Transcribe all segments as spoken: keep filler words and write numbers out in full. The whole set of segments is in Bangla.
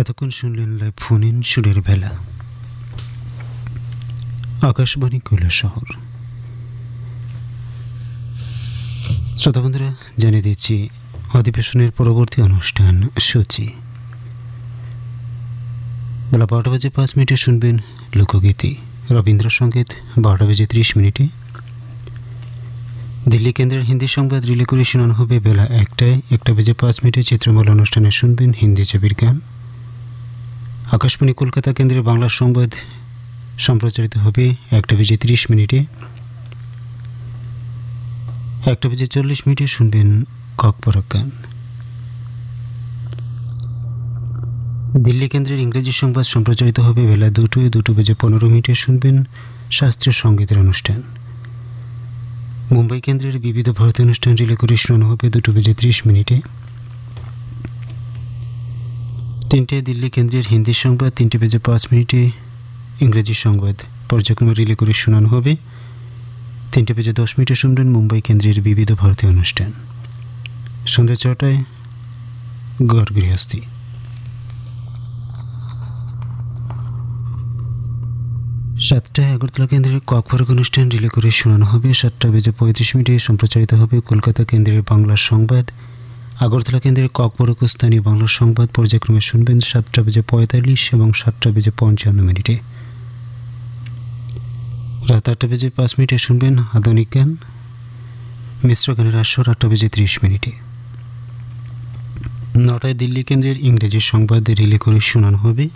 এতক্ষণ শুনলেন লাইভ ফোন ইন সুরের বেলা, আকাশবাণী কৈলাসহর। শ্রোতা বন্ধুরা, জানিয়ে দিচ্ছি অধিবেশনের পরবর্তী অনুষ্ঠান সূচি। বেলা বারোটা বাজে পাঁচ মিনিটে শুনবেন লোকগীতি, রবীন্দ্রসঙ্গীত বারোটা বেজে ত্রিশ মিনিটে। দিল্লি কেন্দ্রের হিন্দি সংবাদ রিলে করে শোনানো হবে বেলা একটায়। একটা বেজে পাঁচ মিনিটে চিত্রমালা অনুষ্ঠানে শুনবেন হিন্দি ছবির গান। আকাশবাণী কলকাতা কেন্দ্রের বাংলা সংবাদ সম্প্রচারিত হবে একটা বেজে ত্রিশ মিনিটে। একটা বেজে চল্লিশ মিনিটে শুনবেন ককপরক গান। দিল্লি কেন্দ্রের ইংরেজি সংবাদ সম্প্রচারিত হবে বেলা দুটোয়। দুটো বেজে পনেরো মিনিটে শুনবেন শাস্ত্রীয় সঙ্গীতের অনুষ্ঠান। মুম্বাই কেন্দ্রের বিবিধ ভারতী অনুষ্ঠান রিলে করে শোনানো হবে দুটো বেজে ত্রিশ মিনিটে। তিনটে দিল্লি কেন্দ্রের হিন্দি সংবাদ, তিনটে বেজে পাঁচ মিনিটে ইংরেজি সংবাদ পর্যায়ক্রমে রিলে করে শোনানো হবে। তিনটে বেজে দশ মিনিটে শুনবেন মুম্বাই কেন্দ্রের বিবিধ ভারতী অনুষ্ঠান। সন্ধ্যা ছটায় গড় গৃহস্থী। সাতটায় আগরতলা কেন্দ্রের ককপরক অনুষ্ঠান রিলে করে শোনানো হবে। সাতটা বেজে পঁয়ত্রিশ মিনিটে সম্প্রচারিত হবে কলকাতা কেন্দ্রের বাংলা সংবাদ। আগরতলা কেন্দ্রের ককপরক স্থানীয় বাংলা সংবাদ পর্যায়ক্রমে শুনবেন সাতটা বেজে পঁয়তাল্লিশ এবং সাতটা বেজে পঞ্চান্ন মিনিটে। রাত আটটা বেজে পাঁচ মিনিটে শুনবেন আধুনিক গান, মিশ্র গানের আসর আটটা বেজে ত্রিশ মিনিটে। নটায় দিল্লি কেন্দ্রের ইংরেজি সংবাদ রিলে করে শোনানো হবে।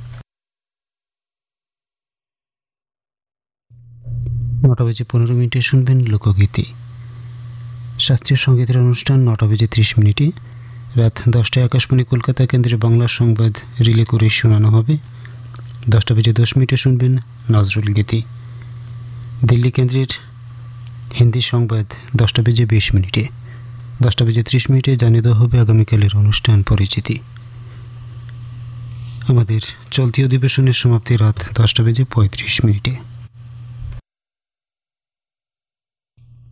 নটা বেজে পনেরো মিনিটে শুনবেন লোকগীতি, শাস্ত্রীয় সঙ্গীতের অনুষ্ঠান নটা বেজে ত্রিশ মিনিটে। রাত দশটায় আকাশবাণী কলকাতা কেন্দ্রের বাংলা সংবাদ রিলে করে শোনানো হবে। দশটা বেজে দশ মিনিটে শুনবেন নজরুল গীতি। দিল্লি কেন্দ্রের হিন্দি সংবাদ দশটা বেজে বিশ মিনিটে। দশটা বেজে ত্রিশ মিনিটে জানিয়ে দেওয়া হবে আগামীকালের অনুষ্ঠান পরিচিতি। আমাদের চলতি অধিবেশনের সমাপ্তি রাত দশটা বেজে পঁয়ত্রিশ মিনিটে।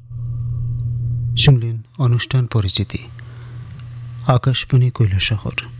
শুনলেন অনুষ্ঠান পরিচিতি, আকাশবাণী কৈলাসহর।